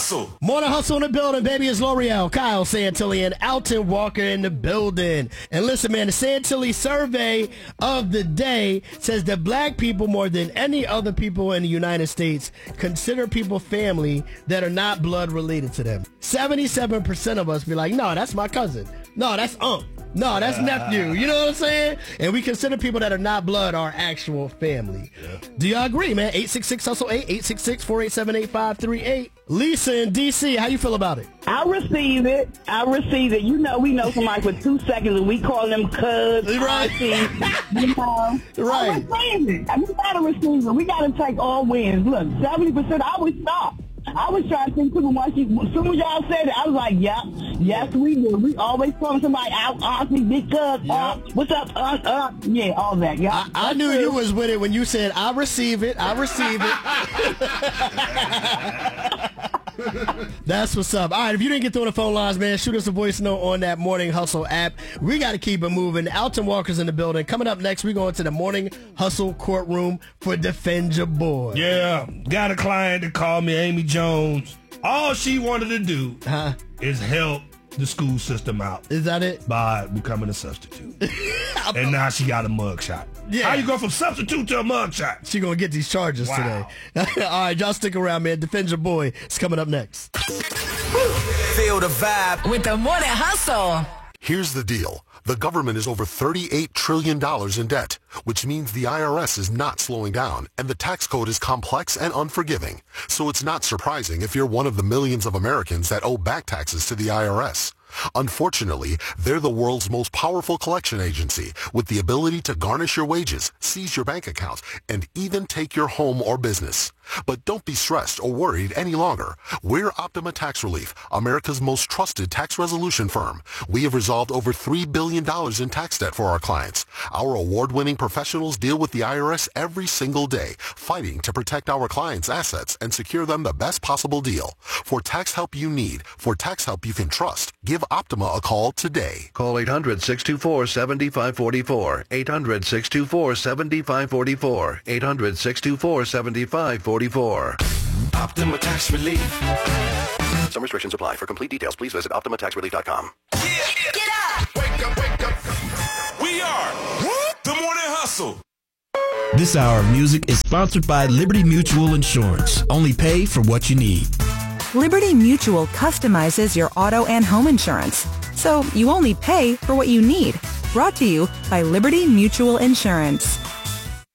Hustle. Morning Hustle in the building, baby. It's L'Oreal, Kyle Santilli, and Alton Walker in the building. And listen, man, the Santilli survey of the day says that black people, more than any other people in the United States, consider people family that are not blood related to them. 77% of us be like, no, that's my cousin. No, that's uncle. No, that's nephew. You know what I'm saying? And we consider people that are not blood our actual family. Yeah. Do y'all agree, man? 866-HUSTLE-8, 866-487-8538. Lisa in D.C., how you feel about it? I receive it. You know, we know somebody for 2 seconds and we call them cuz. Right. You know. Right. I receive it. We got to receive it. We got to take all wins. Look, 70%, I was stopped. I was trying to think too, as soon as y'all said it, I was like, yeah, yes, we do. We always calling somebody out, auntie, big cuz, what's up, yeah, all that. Yeah, I knew you was with it when you said, I receive it. That's what's up. All right, if you didn't get through on the phone lines, man, shoot us a voice note on that Morning Hustle app. We got to keep it moving. Alton Walker's in the building. Coming up next, we're going to the Morning Hustle courtroom for Defend Your Boy. Yeah, got a client that called me, Amy Jones. All she wanted to do is help the school system out. Is that it? By becoming a substitute. And now she got a mugshot. Yeah. How you go from substitute to a mugshot? She gonna get these charges today. All right, y'all stick around, man. Defend Your Boy. It's coming up next. Feel the vibe with the Morning Hustle. Here's the deal. The government is over $38 trillion in debt, which means the IRS is not slowing down, and the tax code is complex and unforgiving. So it's not surprising if you're one of the millions of Americans that owe back taxes to the IRS. Unfortunately, they're the world's most powerful collection agency with the ability to garnish your wages, seize your bank account, and even take your home or business. But don't be stressed or worried any longer. We're Optima Tax Relief, America's most trusted tax resolution firm. We have resolved over $3 billion in tax debt for our clients. Our award-winning professionals deal with the IRS every single day, fighting to protect our clients' assets and secure them the best possible deal. For tax help you need, for tax help you can trust, give Optima a call today. Call 800-624-7544. 800-624-7544. 800-624-7544. Optima Tax Relief. Some restrictions apply. For complete details, please visit OptimaTaxRelief.com. Get up! Wake up, wake up. We are the Morning Hustle. This hour of music is sponsored by Liberty Mutual Insurance. Only pay for what you need. Liberty Mutual customizes your auto and home insurance, so you only pay for what you need. Brought to you by Liberty Mutual Insurance.